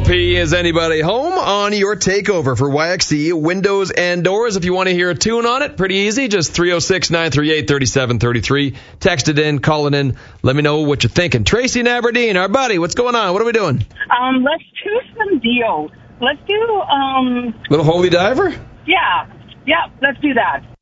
LP, is anybody home on your takeover for YXC Windows and Doors? If you want to hear a tune on it, pretty easy. Just 306-938-3733. Text it in, call it in. Let me know what you're thinking. Tracy in Aberdeen, our buddy, what's going on? What are we doing? Let's choose some deals. Let's do, Little Holy Diver? yeah, let's do that.